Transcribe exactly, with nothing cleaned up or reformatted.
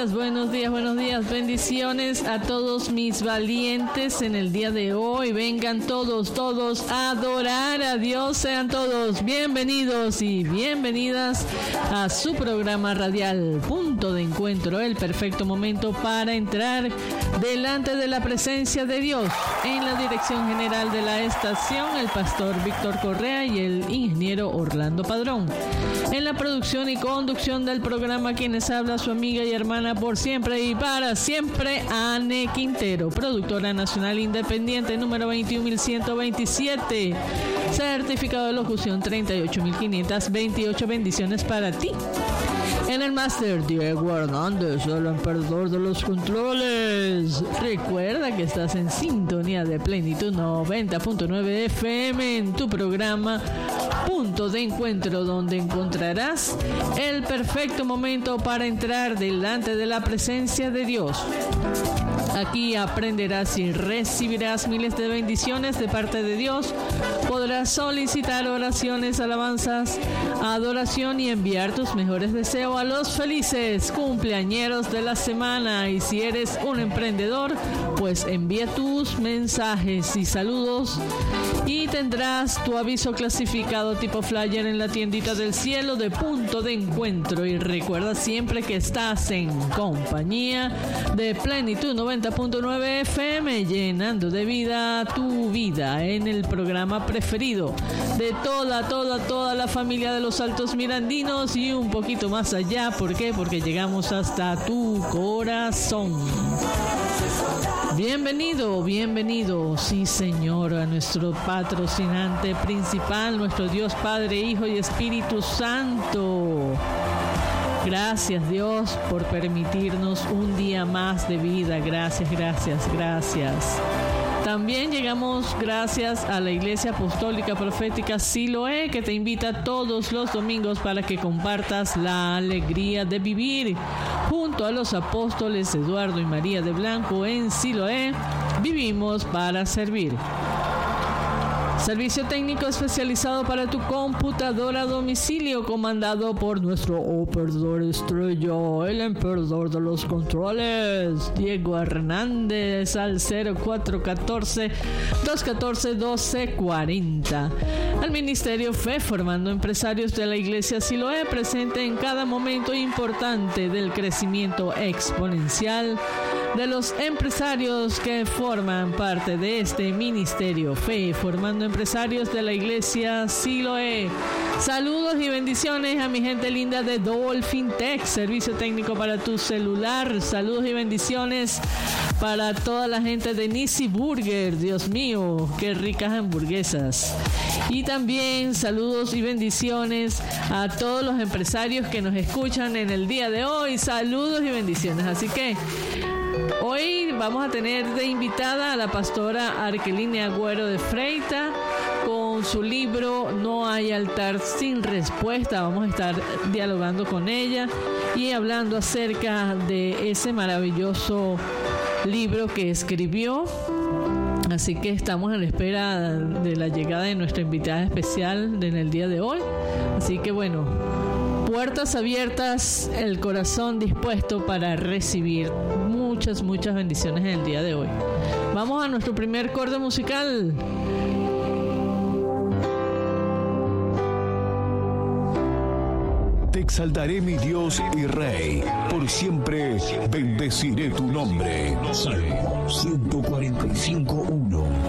días, buenos días, buenos días. Bendiciones a todos mis valientes en el día de hoy. Vengan todos, todos a adorar a Dios. Sean todos bienvenidos y bienvenidas a su programa radial Punto de Encuentro, el perfecto momento para entrar delante de la presencia de Dios. En la dirección general de la estación, el pastor Víctor Correa y el ingeniero Orlando Padrón. En la producción y conducción del programa, quienes habla su amiga y hermana por siempre y para siempre, Anne Quintero, productora nacional independiente número veintiún mil ciento veintisiete, certificado de locución treinta y ocho mil quinientos veintiocho. Bendiciones para ti. En el máster, Diego Hernández, el emperador de los controles. Recuerda que estás en sintonía de Plenitud noventa punto nueve F M en tu programa Punto de Encuentro, donde encontrarás el perfecto momento para entrar delante de la presencia de Dios. Aquí aprenderás y recibirás miles de bendiciones de parte de Dios. Podrás solicitar oraciones, alabanzas, adoración y enviar tus mejores deseos a los felices cumpleañeros de la semana. Y si eres un emprendedor, pues envía tus mensajes y saludos y tendrás tu aviso clasificado tipo flyer en la tiendita del cielo de Punto de Encuentro. Y recuerda siempre que estás en compañía de Plenitud noventa punto nueve F M, llenando de vida tu vida en el programa preferido de toda, toda, toda la familia de los Altos Mirandinos y un poquito más allá. ¿Por qué? Porque llegamos hasta tu corazón. Bienvenido, bienvenido, sí señor, a nuestro patrocinante principal, nuestro Dios Padre, Hijo y Espíritu Santo. Gracias Dios por permitirnos un día más de vida. Gracias, gracias, gracias. También llegamos gracias a la Iglesia Apostólica Profética Siloé, que te invita todos los domingos para que compartas la alegría de vivir junto a los apóstoles Eduardo y María de Blanco en Siloé. Vivimos para servir. Servicio técnico especializado para tu computadora a domicilio, comandado por nuestro operador estrella, el emperador de los controles, Diego Hernández, al cero cuatro uno cuatro, dos uno cuatro, uno dos cuatro cero. Al Ministerio Fe, formando empresarios de la Iglesia Siloé, presente en cada momento importante del crecimiento exponencial de los empresarios que forman parte de este Ministerio Fe, formando empresarios de la Iglesia Siloé. Saludos y bendiciones a mi gente linda de Dolphin Tech, servicio técnico para tu celular. Saludos y bendiciones para toda la gente de Nisi Burger. Dios mío, qué ricas hamburguesas. Y también saludos y bendiciones a todos los empresarios que nos escuchan en el día de hoy. Saludos y bendiciones. Así que hoy vamos a tener de invitada a la pastora Arqueline Agüero de Freita con su libro No hay altar sin respuesta. Vamos a estar dialogando con ella y hablando acerca de ese maravilloso libro que escribió. Así que estamos en la espera de la llegada de nuestra invitada especial en el día de hoy. Así que bueno, puertas abiertas, el corazón dispuesto para recibir muchas, muchas bendiciones en el día de hoy. Vamos a nuestro primer corte musical. Te exaltaré, mi Dios y Rey, por siempre bendeciré tu nombre. Salmo ciento cuarenta y cinco, uno.